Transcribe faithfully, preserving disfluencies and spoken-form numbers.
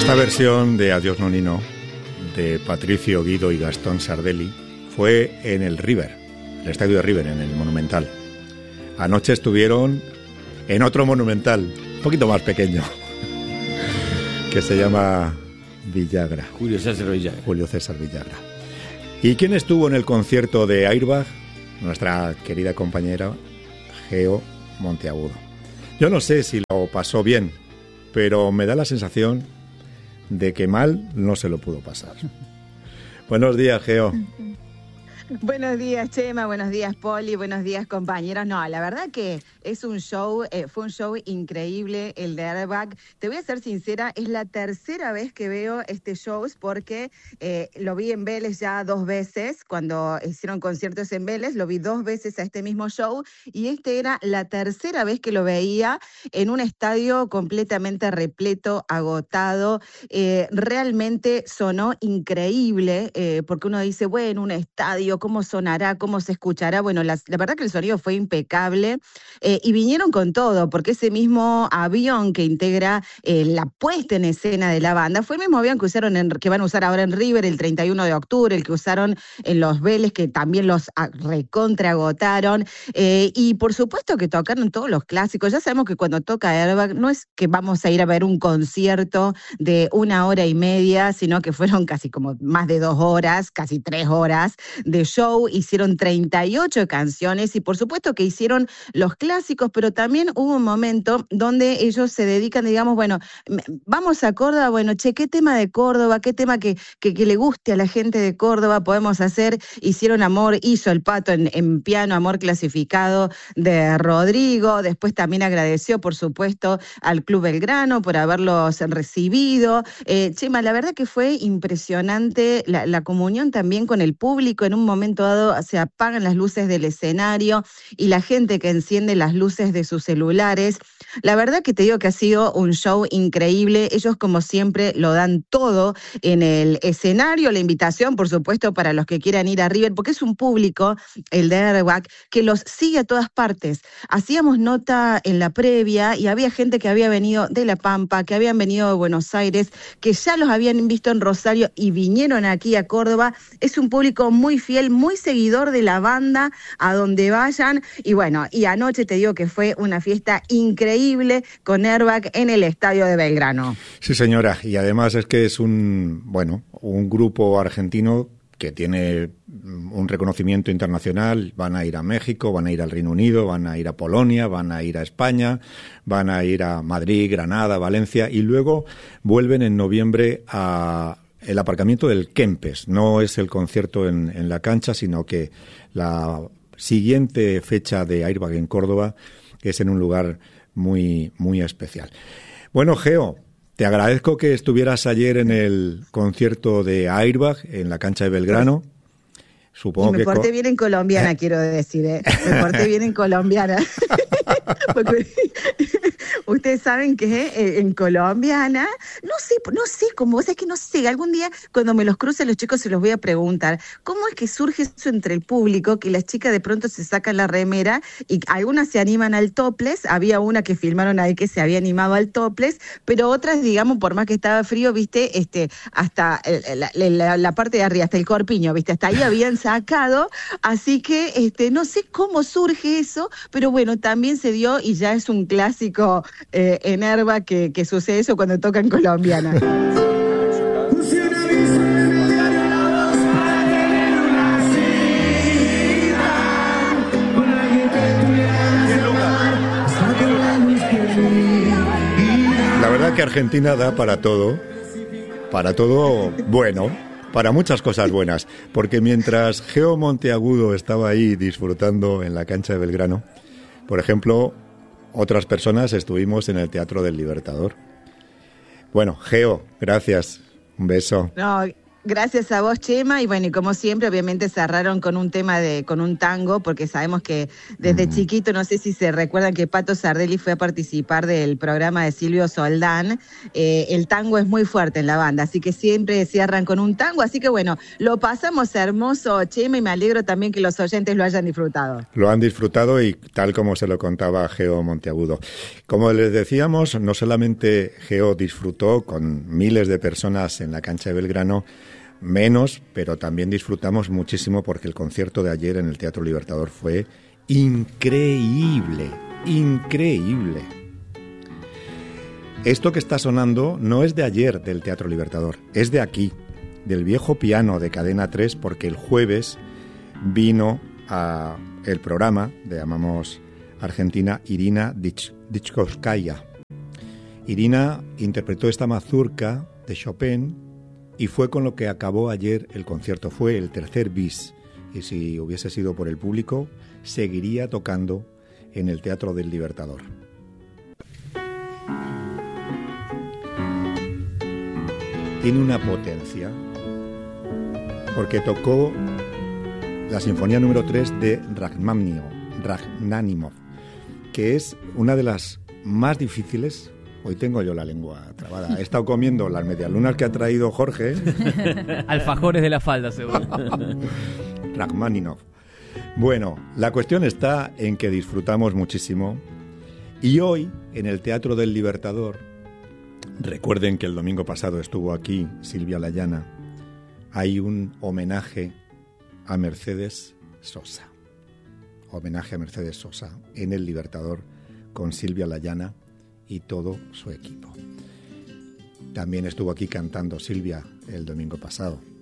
Esta versión de Adiós Nonino de Patricio Guido y Gastón Sardelli fue en el River, el estadio de River, en el Monumental. Anoche estuvieron en otro Monumental, un poquito más pequeño, que se llama Villagra. Julio César Villagra. Julio César Villagra. ¿Y quién estuvo en el concierto de Airbag? Nuestra querida compañera Geo Monteagudo. Yo no sé si lo pasó bien, pero me da la sensación de que mal no se lo pudo pasar. Buenos días, Geo. Buenos días, Chema, buenos días, Poli, buenos días, compañeros. No, la verdad que es un show, eh, fue un show increíble el de Airbag. Te voy a ser sincera, es la tercera vez que veo este show porque eh, lo vi en Vélez ya dos veces, cuando hicieron conciertos en Vélez, lo vi dos veces a este mismo show y este era la tercera vez que lo veía en un estadio completamente repleto, agotado. Eh, realmente sonó increíble, eh, porque uno dice, bueno, un estadio, cómo sonará, cómo se escuchará. Bueno, la, la verdad que el sonido fue impecable eh, y vinieron con todo, porque ese mismo avión que integra eh, la puesta en escena de la banda fue el mismo avión que usaron en, que van a usar ahora en River el treinta y uno de octubre, el que usaron en los Vélez, que también los recontra agotaron. Eh, y por supuesto que tocaron todos los clásicos. Ya sabemos que cuando toca Airbag no es que vamos a ir a ver un concierto de una hora y media, sino que fueron casi como más de dos horas, casi tres horas de show, hicieron treinta y ocho canciones y por supuesto que hicieron los clásicos, pero también hubo un momento donde ellos se dedican, digamos, bueno, vamos a Córdoba, bueno, che, ¿qué tema de Córdoba? ¿Qué tema que, que, que le guste a la gente de Córdoba podemos hacer? Hicieron Amor, hizo el Pato en, en piano, Amor clasificado de Rodrigo, después también agradeció, por supuesto, al Club Belgrano por haberlos recibido. Eh, Chema, la verdad que fue impresionante la, la comunión también con el público. En un momento dado se apagan las luces del escenario y la gente que enciende las luces de sus celulares. La verdad que te digo que ha sido un show increíble. Ellos, como siempre, lo dan todo en el escenario. La invitación, por supuesto, para los que quieran ir a River, porque es un público, el de Airbag, que los sigue a todas partes. Hacíamos nota en la previa y había gente que había venido de La Pampa, que habían venido de Buenos Aires, que ya los habían visto en Rosario y vinieron aquí a Córdoba. Es un público muy fiel, muy seguidor de la banda, a donde vayan. Y bueno, y anoche te digo que fue una fiesta increíble con Airbag en el estadio de Belgrano. Sí, señora, y además es que es un, bueno, un grupo argentino que tiene un reconocimiento internacional. Van a ir a México, van a ir al Reino Unido, van a ir a Polonia, van a ir a España, van a ir a Madrid, Granada, Valencia, y luego vuelven en noviembre a el aparcamiento del Kempes. No es el concierto en, en la cancha, sino que la siguiente fecha de Airbag en Córdoba es en un lugar muy, muy especial. Bueno, Geo, te agradezco que estuvieras ayer en el concierto de Airbag en la cancha de Belgrano. Supongo y me que porté co- bien en colombiana, ¿Eh? quiero decir, ¿eh? Me porté bien en colombiana. Porque ustedes saben que eh, en colombiana, no sé, no sé cómo, o sea, es que no sé, algún día cuando me los crucen los chicos se los voy a preguntar, ¿cómo es que surge eso entre el público, que las chicas de pronto se sacan la remera y algunas se animan al topless? Había una que filmaron ahí que se había animado al topless, pero otras, digamos, por más que estaba frío, viste, este, hasta la, la, la parte de arriba, hasta el corpiño, viste, hasta ahí habían sacado, así que este, no sé cómo surge eso, pero bueno, también se dio y ya es un clásico eh, en Airbag que, que sucede eso cuando tocan colombiana. La verdad que Argentina da para todo, para todo bueno. Para muchas cosas buenas, porque mientras Geo Monteagudo estaba ahí disfrutando en la cancha de Belgrano, por ejemplo, otras personas estuvimos en el Teatro del Libertador. Bueno, Geo, gracias. Un beso. No, Gracias a vos, Chema, y bueno, y como siempre, obviamente cerraron con un tema de, con un tango, porque sabemos que desde mm. chiquito, no sé si se recuerdan que Pato Sardelli fue a participar del programa de Silvio Soldán, eh, el tango es muy fuerte en la banda, así que siempre cierran con un tango, así que bueno, lo pasamos hermoso, Chema, y me alegro también que los oyentes lo hayan disfrutado. Lo han disfrutado y tal como se lo contaba Geo Monteagudo. Como les decíamos, no solamente Geo disfrutó con miles de personas en la cancha de Belgrano, menos, pero también disfrutamos muchísimo porque el concierto de ayer en el Teatro Libertador fue increíble, increíble. Esto que está sonando no es de ayer del Teatro Libertador, es de aquí, del viejo piano de Cadena tres, porque el jueves vino a el programa de Amamos Argentina Irina Dichkovskaya. Irina interpretó esta mazurca de Chopin y fue con lo que acabó ayer el concierto. Fue el tercer bis. Y si hubiese sido por el público, seguiría tocando en el Teatro del Libertador. Tiene una potencia, porque tocó la Sinfonía número tres de Rachmaninoff, que es una de las más difíciles. Hoy tengo yo la lengua trabada. He estado comiendo las medialunas que ha traído Jorge. Alfajores de la falda, seguro. Rachmaninoff. Bueno, la cuestión está en que disfrutamos muchísimo. Y hoy, en el Teatro del Libertador, recuerden que el domingo pasado estuvo aquí Silvia Layana, hay un homenaje a Mercedes Sosa. Homenaje a Mercedes Sosa en el Libertador con Silvia Layana y todo su equipo. También estuvo aquí cantando Silvia el domingo pasado.